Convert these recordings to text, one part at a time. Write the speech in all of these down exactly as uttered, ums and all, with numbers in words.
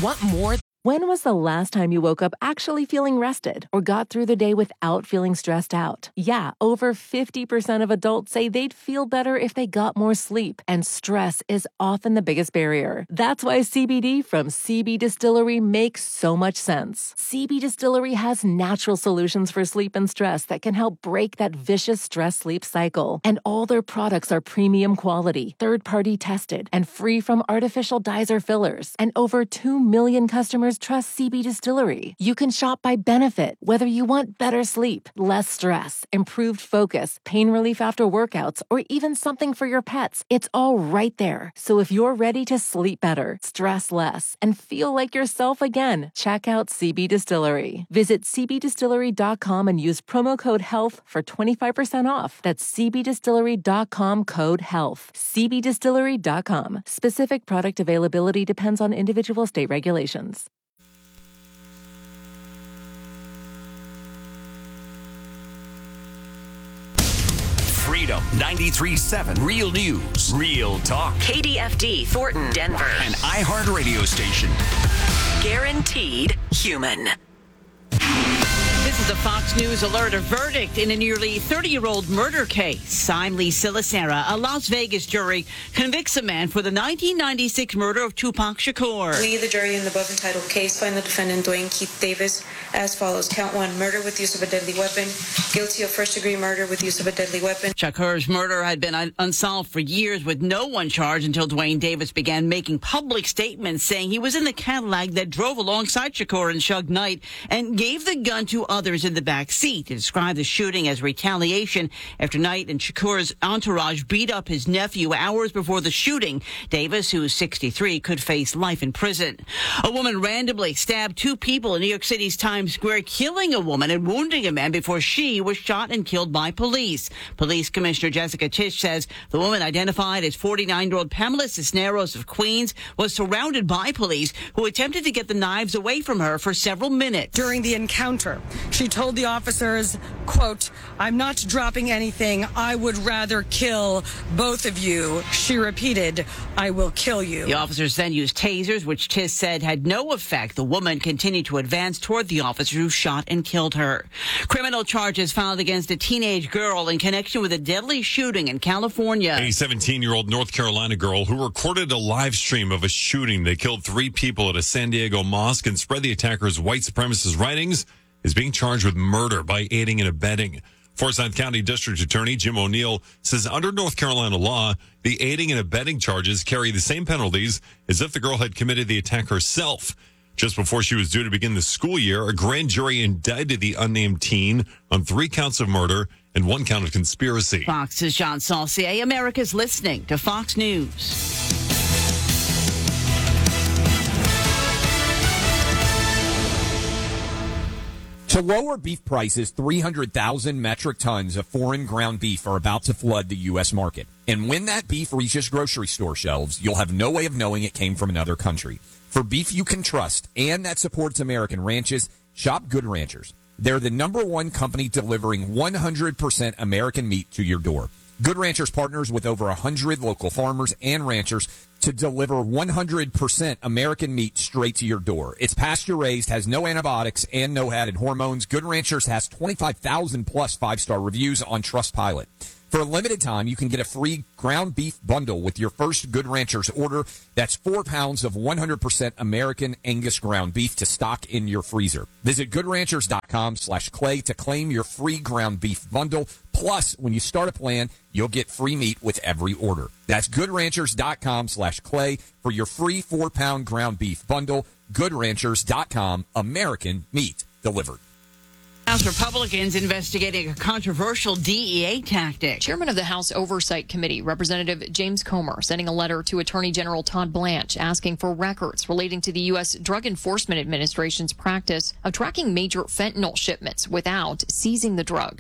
Want more? When was the last time you woke up actually feeling rested or got through the day without feeling stressed out? Yeah, over fifty percent of adults say they'd feel better if they got more sleep, and stress is often the biggest barrier. That's why C B D from C B Distillery makes so much sense. C B Distillery has natural solutions for sleep and stress that can help break that vicious stress-sleep cycle. And all their products are premium quality, third-party tested, and free from artificial dyes or fillers. And over two million customers trust C B Distillery. You can shop by benefit, whether you want better sleep, less stress, improved focus, pain relief after workouts, or even something for your pets. It's all right there. So if you're ready to sleep better, stress less, and feel like yourself again, check out C B Distillery. Visit c b distillery dot com and use promo code HEALTH for twenty-five percent off. That's c b distillery dot com code HEALTH. c b distillery dot com. Specific product availability depends on individual state regulations. Freedom ninety-three point seven. Real news. Real talk. K D F D Thornton, Denver. An iHeart radio station. Guaranteed human. This is a Fox News alert. A verdict in a nearly thirty-year-old murder case. I'm Lee Silasera. A Las Vegas jury convicts a man for the nineteen ninety-six murder of Tupac Shakur. We, the jury in the above entitled case, find the defendant Dwayne Keith Davis as follows. Count one, murder with use of a deadly weapon. Guilty of first-degree murder with use of a deadly weapon. Shakur's murder had been un- unsolved for years with no one charged until Dwayne Davis began making public statements saying he was in the Cadillac that drove alongside Shakur and Suge Knight and gave the gun to others in the back seat. He described the shooting as retaliation after Knight and Shakur's entourage beat up his nephew hours before the shooting. Davis, who's sixty-three, could face life in prison. A woman randomly stabbed two people in New York City's Times Square, killing a woman and wounding a man before she was shot and killed by police. Police Commissioner Jessica Tisch says the woman, identified as forty-nine-year-old Pamela Cisneros of Queens, was surrounded by police who attempted to get the knives away from her for several minutes. During the encounter, she told the officers, quote, "I'm not dropping anything. I would rather kill both of you." She repeated, "I will kill you." The officers then used tasers, which Tisch said had no effect. The woman continued to advance toward the officer who shot and killed her. Criminal charges filed against a teenage girl in connection with a deadly shooting in California. A seventeen-year-old North Carolina girl who recorded a live stream of a shooting that killed three people at a San Diego mosque and spread the attacker's white supremacist writings is being charged with murder by aiding and abetting. Forsyth County District Attorney Jim O'Neill says under North Carolina law, the aiding and abetting charges carry the same penalties as if the girl had committed the attack herself. Just before she was due to begin the school year, a grand jury indicted the unnamed teen on three counts of murder and one count of conspiracy. Fox's John Saucier. America's listening to Fox News. To lower beef prices, three hundred thousand metric tons of foreign ground beef are about to flood the U S market. And when that beef reaches grocery store shelves, you'll have no way of knowing it came from another country. For beef you can trust and that supports American ranches, shop Good Ranchers. They're the number one company delivering one hundred percent American meat to your door. Good Ranchers partners with over one hundred local farmers and ranchers to deliver one hundred percent American meat straight to your door. It's pasture-raised, has no antibiotics, and no added hormones. Good Ranchers has twenty-five thousand plus five-star reviews on Trustpilot. For a limited time, you can get a free ground beef bundle with your first Good Ranchers order. That's four pounds of one hundred percent American Angus ground beef to stock in your freezer. Visit goodranchers.com slash clay to claim your free ground beef bundle. Plus, when you start a plan, you'll get free meat with every order. That's goodranchers.com slash clay for your free four-pound ground beef bundle. Goodranchers dot com, American meat delivered. House Republicans investigating a controversial D E A tactic. Chairman of the House Oversight Committee, Representative James Comer, sending a letter to Attorney General Todd Blanche asking for records relating to the U S Drug Enforcement Administration's practice of tracking major fentanyl shipments without seizing the drugs.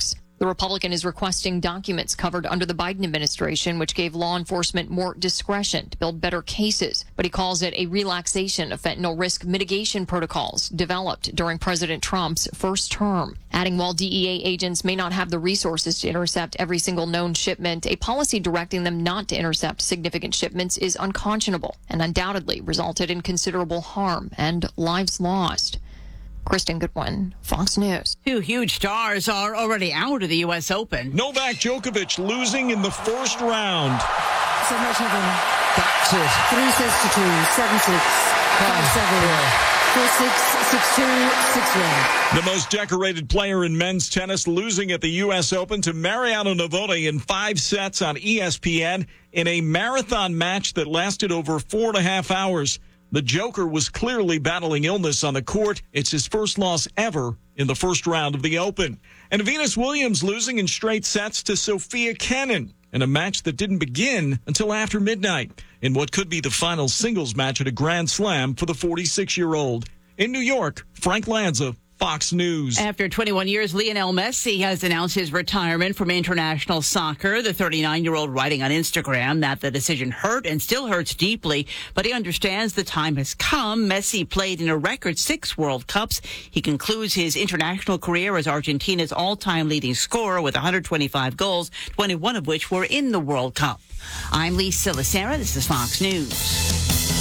The Republican is requesting documents covered under the Biden administration, which gave law enforcement more discretion to build better cases. But he calls it a relaxation of fentanyl risk mitigation protocols developed during President Trump's first term. Adding, while D E A agents may not have the resources to intercept every single known shipment, a policy directing them not to intercept significant shipments is unconscionable and undoubtedly resulted in considerable harm and lives lost. Kristen Goodwin, Fox News. Two huge stars are already out of the U S Open. Novak Djokovic losing in the first round. So much of them. That's it. Three sets to two, seven six, five seven, four six, six two, six one. The most decorated player in men's tennis losing at the U S Open to Mariano Navone in five sets on E S P N in a marathon match that lasted over four and a half hours. The Joker was clearly battling illness on the court. It's his first loss ever in the first round of the Open. And Venus Williams losing in straight sets to Sophia Kenin in a match that didn't begin until after midnight in what could be the final singles match at a Grand Slam for the forty-six-year-old. In New York, Frank Lanza, Fox News. After twenty-one years, Lionel Messi has announced his retirement from international soccer. The thirty-nine-year-old writing on Instagram that the decision hurt and still hurts deeply, but he understands the time has come. Messi played in a record six World Cups. He concludes his international career as Argentina's all-time leading scorer with one hundred twenty-five goals, twenty-one of which were in the World Cup. I'm Lisa Lacera. This is Fox News.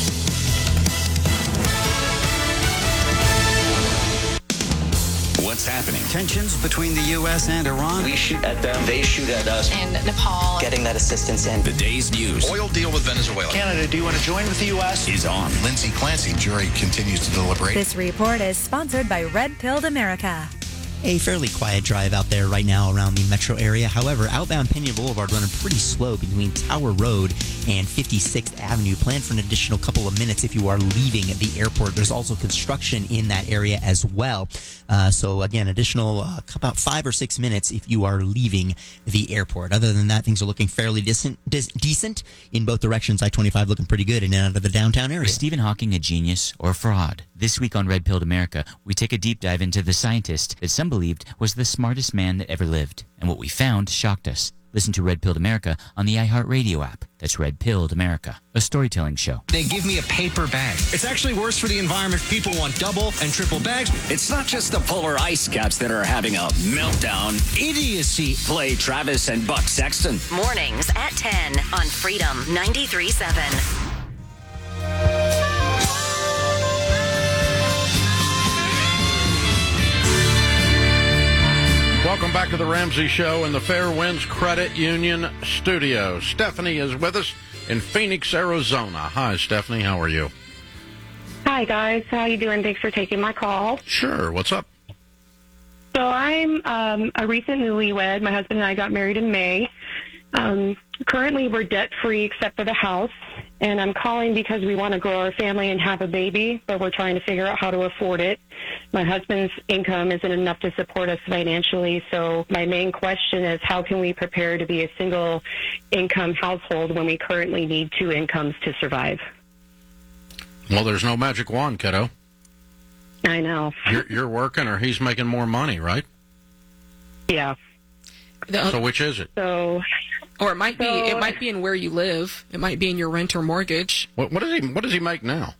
What's happening? Tensions between the U S and Iran. We shoot at them, they shoot at us. And Nepal. Getting that assistance in. The day's news. Oil deal with Venezuela. Canada, do you want to join with the U S? Is on. Lindsay Clancy, jury continues to deliberate. This report is sponsored by Red Pilled America. A fairly quiet drive out there right now around the metro area. However, outbound Pena Boulevard running pretty slow between Tower Road and fifty-sixth Avenue. Plan for an additional couple of minutes if you are leaving the airport. There's also construction in that area as well. Uh, so again, additional uh, about five or six minutes if you are leaving the airport. Other than that, things are looking fairly decent, dis- decent in both directions. I twenty-five looking pretty good in and out of the downtown area. Is Stephen Hawking a genius or a fraud? This week on Red Pilled America, we take a deep dive into the scientist that some believed was the smartest man that ever lived. And what we found shocked us. Listen to Red Pilled America on the iHeartRadio app. That's Red Pilled America, a storytelling show. They give me a paper bag. It's actually worse for the environment. People want double and triple bags. It's not just the polar ice caps that are having a meltdown. Idiocy. Play Travis and Buck Sexton. Mornings at ten on Freedom ninety-three point seven. Welcome back to the Ramsey Show in the Fair Winds Credit Union studio. Stephanie is with us in Phoenix, Arizona. Hi, Stephanie. How are you? Hi, guys. How you doing? Thanks for taking my call. Sure. What's up? So I'm um, a recent newlywed. My husband and I got married in May. Um, currently, we're debt-free except for the house. And I'm calling because we want to grow our family and have a baby, but we're trying to figure out how to afford it. My husband's income isn't enough to support us financially, so my main question is how can we prepare to be a single income household when we currently need two incomes to survive? Well, there's no magic wand, kiddo. I know. You're, you're working or he's making more money, right? Yeah. So which is it? So... Or it might be So- it might be in where you live. It might be in your rent or mortgage. What, what does he What does he make now?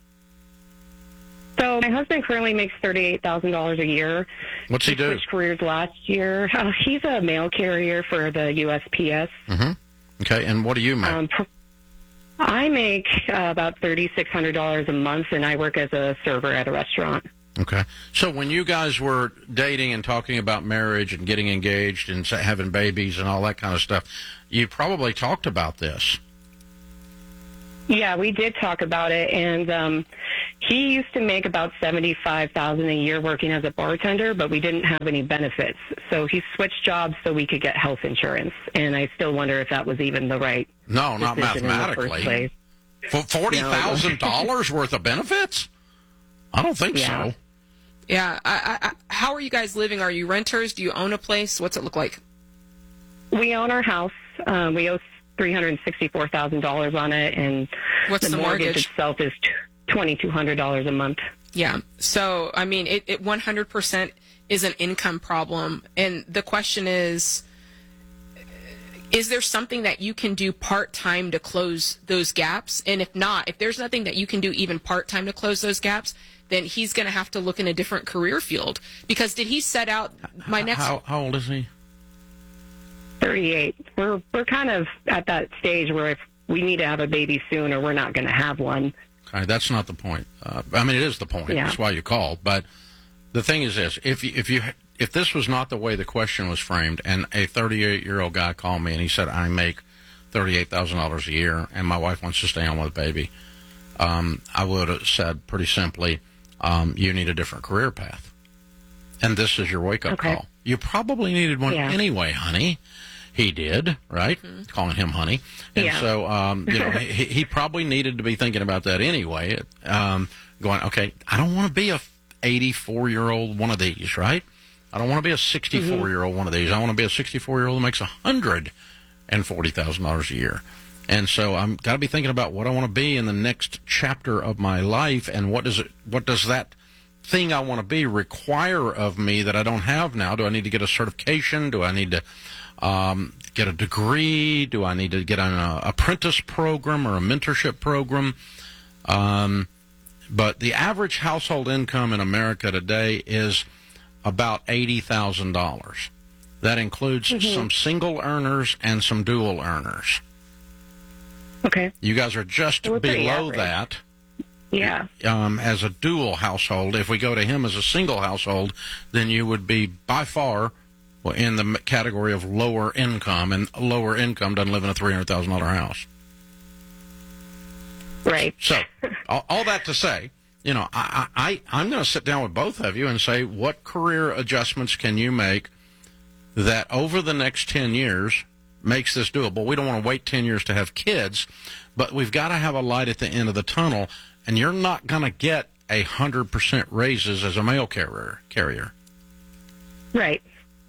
So my husband currently makes thirty-eight thousand dollars a year. What's he do? Switched careers last year. Uh, he's a mail carrier for the U S P S. Mm-hmm. Okay, and what do you make? Um, pr- I make uh, about thirty-six hundred dollars a month, and I work as a server at a restaurant. Okay. So when you guys were dating and talking about marriage and getting engaged and sa- having babies and all that kind of stuff, you probably talked about this. Yeah, we did talk about it, and um, he used to make about seventy-five thousand dollars a year working as a bartender, but we didn't have any benefits. So he switched jobs so we could get health insurance, and I still wonder if that was even the right No, not decision in the first mathematically. place. For forty thousand dollars worth of benefits? I don't think Yeah. so. Yeah. I, I, I, how are you guys living? Are you renters? Do you own a place? What's it look like? We own our house. Uh, we owe three hundred sixty-four thousand dollars on it, and What's the, the mortgage, mortgage? itself is twenty-two hundred dollars a month. Yeah. So, I mean, it, it one hundred percent is an income problem. And the question is, Is there something that you can do part-time to close those gaps? And if not, if there's nothing that you can do even part-time to close those gaps, then he's going to have to look in a different career field. Because did he set out my next... How, how old is he? thirty-eight. We're, we're kind of at that stage where if we need to have a baby soon or we're not going to have one. Okay, that's not the point. Uh, I mean, it is the point. Yeah. That's why you called. But the thing is this. If you, if you... If this was not the way the question was framed, and a thirty-eight-year-old guy called me and he said, I make thirty-eight thousand dollars a year and my wife wants to stay home with a baby, um, I would have said pretty simply, um, you need a different career path. And this is your wake-up okay. call. You probably needed one yeah. anyway, honey. He did, right? Mm-hmm. Calling him honey. And yeah. so, um, you know, he, he probably needed to be thinking about that anyway, um, going, okay, I don't want to be a eighty-four-year-old one of these, right? I don't want to be a sixty-four-year-old one of these. I want to be a sixty-four-year-old who makes one hundred forty thousand dollars a year. And so I'm got to be thinking about what I want to be in the next chapter of my life, and what does it, what does that thing I want to be require of me that I don't have now? Do I need to get a certification? Do I need to um, get a degree? Do I need to get an uh, apprentice program or a mentorship program? Um, but the average household income in America today is about eighty thousand dollars. That includes mm-hmm. some single earners and some dual earners. Okay. You guys are just so below that. Yeah. Um, as a dual household. If we go to him as a single household, then you would be by far in the category of lower income, and lower income doesn't live in a three hundred thousand dollars house. Right. So, all, all that to say, you know, I, I, I'm going to sit down with both of you and say, what career adjustments can you make that over the next ten years makes this doable? We don't want to wait ten years to have kids, but we've got to have a light at the end of the tunnel, and you're not going to get a one hundred percent raises as a mail carrier. carrier. Right.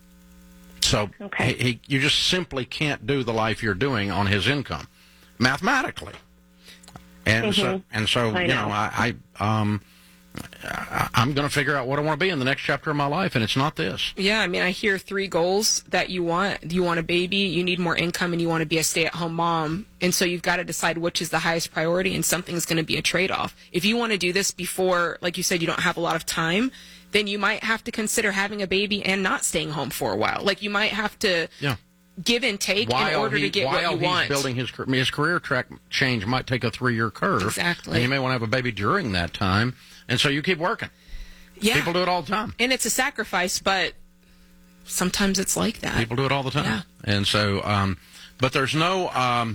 So okay. he, he, you just simply can't do the life you're doing on his income, mathematically. And mm-hmm. so, and so, I you know, know. I, I um, I, I'm going to figure out what I want to be in the next chapter of my life, and it's not this. Yeah, I mean, I hear three goals that you want. You want a baby, you need more income, and you want to be a stay-at-home mom. And so you've got to decide which is the highest priority, and something's going to be a trade-off. If you want to do this before, like you said, you don't have a lot of time, then you might have to consider having a baby and not staying home for a while. Like, you might have to... Yeah. give and take while in order he, to get what you he's want. Building his his career track change might take a three year curve. Exactly. And you may want to have a baby during that time, and so you keep working. Yeah. People do it all the time. And it's a sacrifice, but sometimes it's like that. People do it all the time. Yeah. And so, um, but there's no um,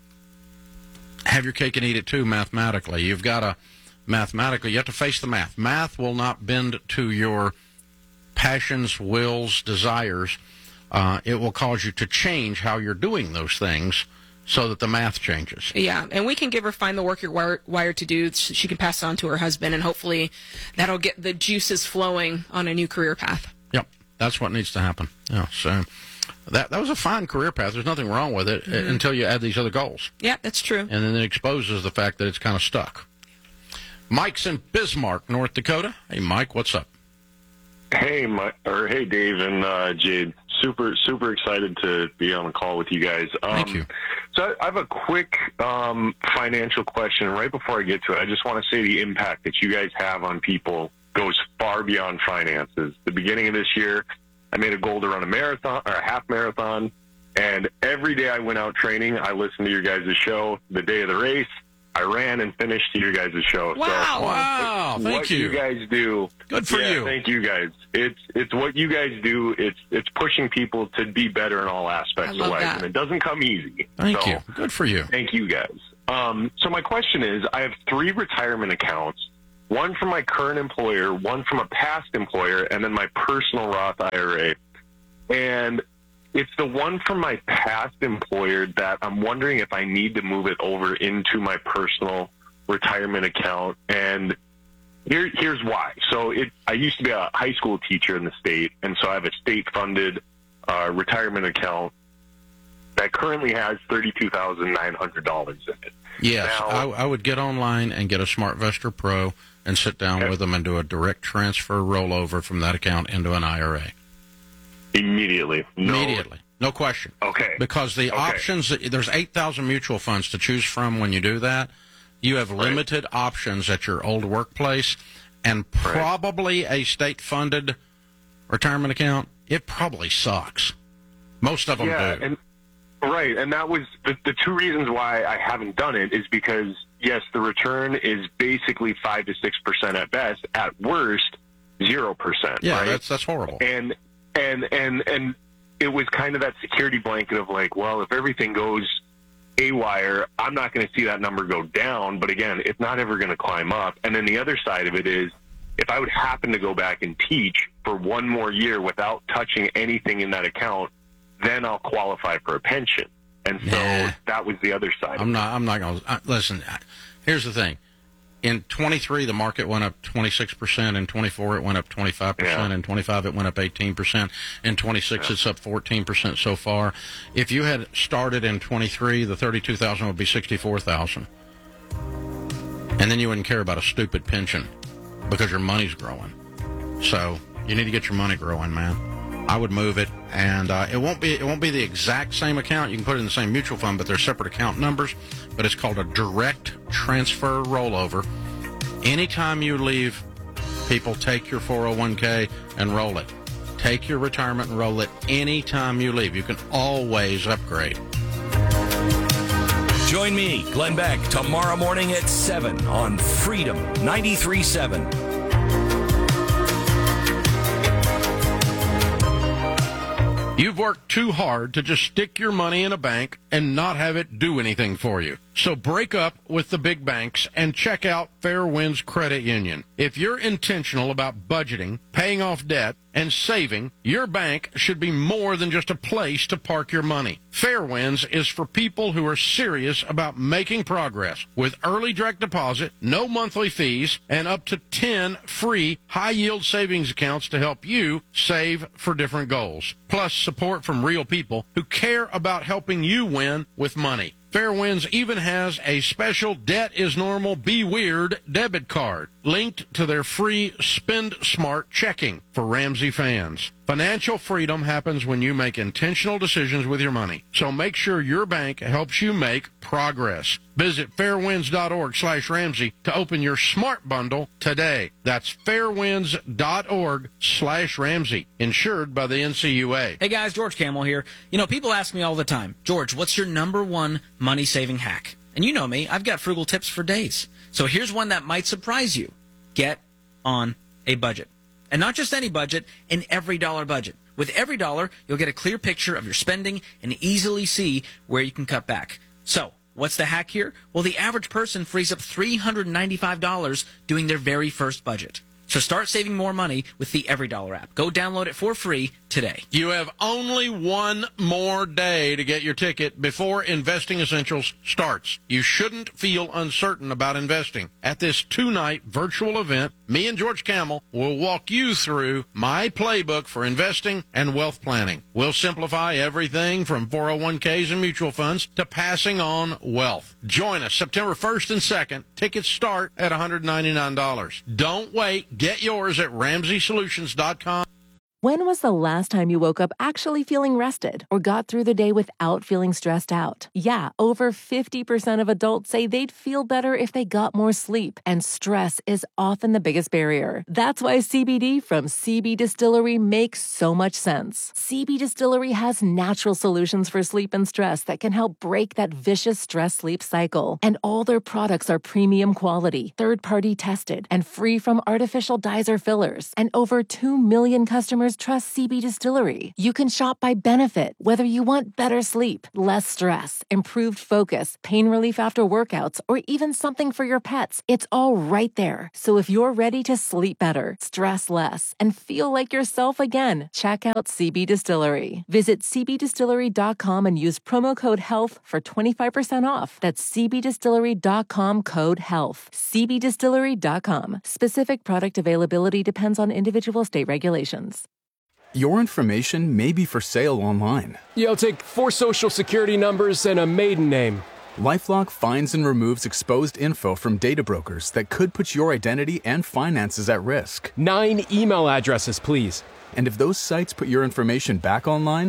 have your cake and eat it too mathematically. You've got to mathematically, you have to face the math. Math will not bend to your passions, wills, desires. Uh, it will cause you to change how you're doing those things so that the math changes. Yeah, and we can give her Find the Work You're Wired, wired to Do. She can pass it on to her husband, and hopefully that'll get the juices flowing on a new career path. Yep, that's what needs to happen. Yeah, so that that was a fine career path. There's nothing wrong with it mm-hmm. until you add these other goals. Yeah, that's true. And then it exposes the fact that it's kind of stuck. Mike's in Bismarck, North Dakota. Hey, Mike, what's up? Hey, Mike, or hey, Dave and uh, Jade. Super, super excited to be on the call with you guys. Um, Thank you. So I have a quick um, financial question. Right before I get to it, I just want to say the impact that you guys have on people goes far beyond finances. The beginning of this year, I made a goal to run a marathon or a half marathon, and every day I went out training, I listened to your guys' show. The day of the race, I ran and finished to your guys' show. Wow! So, wow! What, thank what you. you guys do. Good for yeah, you. Thank you guys. It's it's what you guys do. It's it's pushing people to be better in all aspects of life, that. and it doesn't come easy. Thank so, you. Good for you. Thank you guys. Um, so my question is, I have three retirement accounts. One from my current employer, one from a past employer, and then my personal Roth I R A. And it's the one from my past employer that I'm wondering if I need to move it over into my personal retirement account. And here, here's why. So it, I used to be a high school teacher in the state, and so I have a state-funded uh, retirement account that currently has thirty-two thousand nine hundred dollars in it. Yes, now, I, I would get online and get a SmartVestor Pro and sit down okay. with them and do a direct transfer rollover from that account into an I R A. Immediately. No, Immediately. No question. Okay. Because the okay. options, there's eight thousand mutual funds to choose from when you do that. You have limited right. options at your old workplace, and probably right. a state-funded retirement account, it probably sucks. Most of them yeah, do. And, right, and that was the, the two reasons why I haven't done it is because, yes, the return is basically five to six percent at best. At worst, zero percent. Yeah, right? that's that's horrible. And and and and it was kind of that security blanket of like, well, if everything goes haywire, I'm not going to see that number go down. But again, it's not ever going to climb up. And then the other side of it is, if I would happen to go back and teach for one more year without touching anything in that account, then I'll qualify for a pension. And so nah. that was the other side. I'm not. I'm not going to listen. Here's the thing. In twenty-three, the market went up twenty-six percent. In twenty-four, it went up twenty-five percent. Yeah. In twenty-five, it went up eighteen percent. In twenty-six, yeah. it's up fourteen percent so far. If you had started in twenty-three, the thirty-two thousand would be sixty-four thousand. And then you wouldn't care about a stupid pension because your money's growing. So you need to get your money growing, man. I would move it, and uh, it won't be it won't be the exact same account. You can put it in the same mutual fund, but they're separate account numbers. But it's called a direct transfer rollover. Anytime you leave, people take your four oh one k and roll it. Take your retirement and roll it anytime you leave. You can always upgrade. Join me, Glenn Beck, tomorrow morning at seven on Freedom ninety-three point seven. You've worked too hard to just stick your money in a bank and not have it do anything for you. So break up with the big banks and check out Fairwinds Credit Union. If you're intentional about budgeting, paying off debt, and saving, your bank should be more than just a place to park your money. Fairwinds is for people who are serious about making progress with early direct deposit, no monthly fees, and up to ten free high-yield savings accounts to help you save for different goals. Plus support from real people who care about helping you win with money. Fairwinds even has a special Debt is Normal, Be Weird debit card linked to their free Spend Smart checking for Ramsey fans. Financial freedom happens when you make intentional decisions with your money. So make sure your bank helps you make progress. Visit fairwinds.org slash Ramsey to open your smart bundle today. That's fairwinds.org slash Ramsey. Insured by the N C U A. Hey guys, George Camel here. You know, people ask me all the time, George, what's your number one money-saving hack? And you know me, I've got frugal tips for days. So here's one that might surprise you. Get on a budget. And not just any budget, an every dollar budget. With every dollar, you'll get a clear picture of your spending and easily see where you can cut back. So, what's the hack here? Well, the average person frees up three hundred ninety-five dollars doing their very first budget. So start saving more money with the Every Dollar app. Go download it for free today. You have only one more day to get your ticket before Investing Essentials starts. You shouldn't feel uncertain about investing. At this two-night virtual event, me and George Camel will walk you through my playbook for investing and wealth planning. We'll simplify everything from four oh one k's and mutual funds to passing on wealth. Join us September first and second. Tickets start at one hundred ninety-nine dollars. Don't wait. Get yours at ramsey solutions dot com. When was the last time you woke up actually feeling rested or got through the day without feeling stressed out? Yeah, over fifty percent of adults say they'd feel better if they got more sleep, and stress is often the biggest barrier. That's why C B D from C B Distillery makes so much sense. C B Distillery has natural solutions for sleep and stress that can help break that vicious stress-sleep cycle. And all their products are premium quality, third-party tested, and free from artificial dyes or fillers. And over two million customers trust C B Distillery. You can shop by benefit, whether you want better sleep, less stress, improved focus, pain relief after workouts, or even something for your pets. It's all right there. So if you're ready to sleep better, stress less, and feel like yourself again, check out C B Distillery. Visit c b distillery dot com and use promo code HEALTH for twenty-five percent off. That's c b distillery dot com code HEALTH. c b distillery dot com. Specific product availability depends on individual state regulations. Your information may be for sale online. You'll take four social security numbers and a maiden name. LifeLock finds and removes exposed info from data brokers that could put your identity and finances at risk. Nine email addresses, please. And if those sites put your information back online,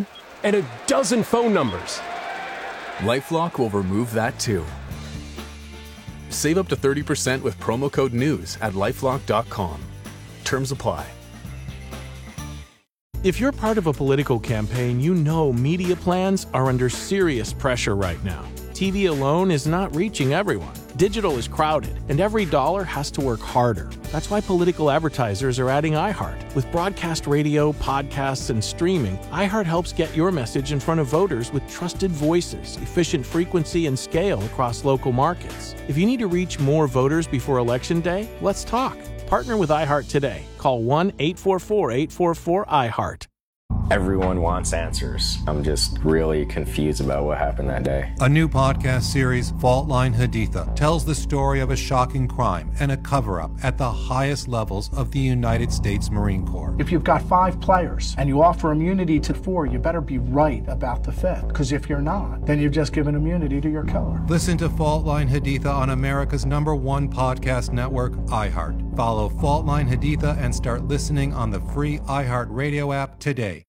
and a dozen phone numbers. LifeLock will remove that too. Save up to thirty percent with promo code NEWS at lifelock dot com. Terms apply. If you're part of a political campaign, you know media plans are under serious pressure right now. T V alone is not reaching everyone. Digital is crowded, and every dollar has to work harder. That's why political advertisers are adding iHeart. With broadcast radio, podcasts, and streaming, iHeart helps get your message in front of voters with trusted voices, efficient frequency, and scale across local markets. If you need to reach more voters before Election Day, let's talk. Partner with iHeart today. Call one eight four four, eight four four, iHeart. Everyone wants answers. I'm just really confused about what happened that day. A new podcast series, Fault Line Haditha, tells the story of a shocking crime and a cover-up at the highest levels of the United States Marine Corps. If you've got five players and you offer immunity to four, you better be right about the fifth. Because if you're not, then you've just given immunity to your killer. Listen to Fault Line Haditha on America's number one podcast network, iHeart. Follow Fault Line Haditha and start listening on the free iHeart Radio app today.